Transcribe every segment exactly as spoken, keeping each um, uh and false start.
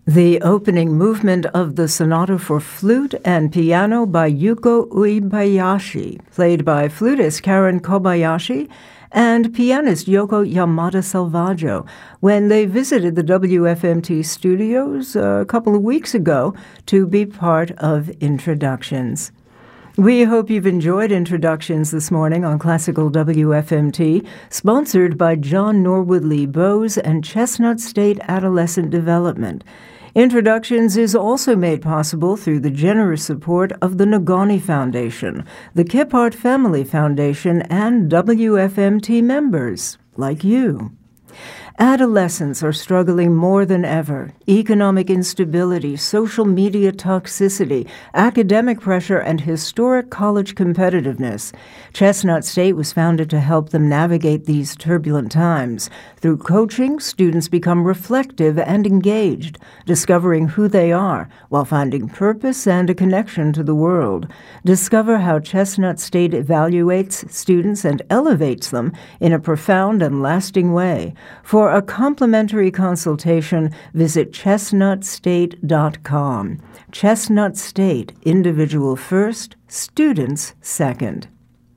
The opening movement of the Sonata for Flute and Piano by Yuko Uebayashi, played by flutist Karen Kobayashi and pianist Yoko Yamada Salvaggio, when they visited the W F M T studios a couple of weeks ago to be part of Introductions. We hope you've enjoyed Introductions this morning on Classical W F M T, sponsored by John Norwood Lee Bose and Chestnut State Adolescent Development. Introductions is also made possible through the generous support of the Nagani Foundation, the Kiphart Family Foundation, and W F M T members like you. Adolescents are struggling more than ever. Economic instability, social media toxicity, academic pressure, and historic college competitiveness. Chestnut State was founded to help them navigate these turbulent times. Through coaching, students become reflective and engaged, discovering who they are while finding purpose and a connection to the world. Discover how Chestnut State evaluates students and elevates them in a profound and lasting way. For a complimentary consultation, visit chestnut state dot com. Chestnut State, individual first, students second.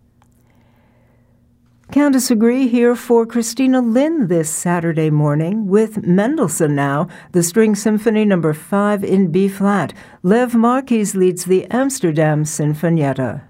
Candace Agree here for Christina Lynn this Saturday morning with Mendelssohn now, the String Symphony number five in B-flat. Lev Marquis leads the Amsterdam Sinfonietta.